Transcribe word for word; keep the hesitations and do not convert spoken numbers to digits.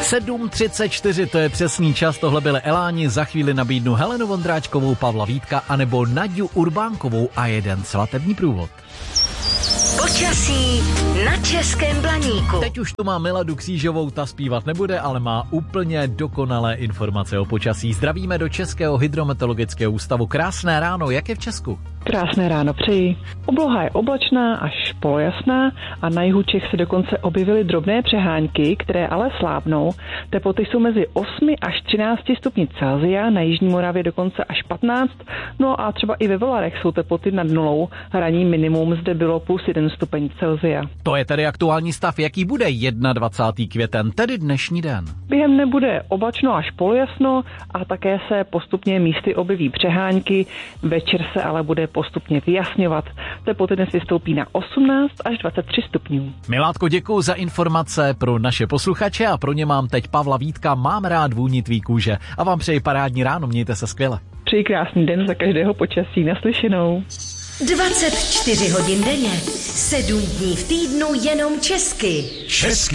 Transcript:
sedm třicet čtyři, to je přesný čas, tohle byly Eláni, za chvíli nabídnu Helenu Vondráčkovou, Pavla Vítka anebo Naďu Urbánkovou a jeden svatební průvod. Počasí na Českém Blaníku. Teď už tu má Miladu Křížovou, ta zpívat nebude, ale má úplně dokonalé informace o počasí. Zdravíme do Českého hydrometeorologického ústavu. Krásné ráno, jak je v Česku? Krásné ráno přeji. Obloha je oblačná až polojasná a na jihu Čech se dokonce objevily drobné přehánky, které ale slábnou. Teploty jsou mezi osmi až třinácti stupni Celsia, na jižní Moravě dokonce až patnáct, no a třeba i ve Velarech jsou teploty nad nulou, ranní minimum zde bylo plus jeden stupeň Celsia. To je tedy aktuální stav, jaký bude dvacátého prvního květen, tedy dnešní den. Během dne bude oblačno až polojasno a také se postupně místy objeví přehánky, večer se ale bude postupně vyjasňovat. Teploty dnes vystoupí na osmnáct až dvacet tři stupňů. Milátko, děkuju za informace pro naše posluchače a pro ně mám teď Pavla Vítka, mám rád vůni tvý kůže a vám přeji parádní ráno, mějte se skvěle. Přeji krásný den za každého počasí, naslyšenou. dvacet čtyři hodin denně, sedm dní v týdnu jenom česky. Český